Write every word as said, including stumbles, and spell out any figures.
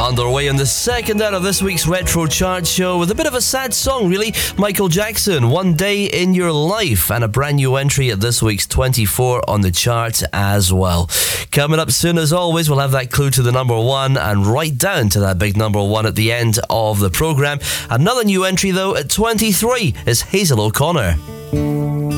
Underway on the second hour of this week's Retro Chart Show with a bit of a sad song, really. Michael Jackson, One Day in Your Life, and a brand new entry at this week's twenty-four on the chart as well. Coming up soon, as always, we'll have that clue to the number one and right down to that big number one at the end of the programme. Another new entry, though, at twenty-three is Hazel O'Connor.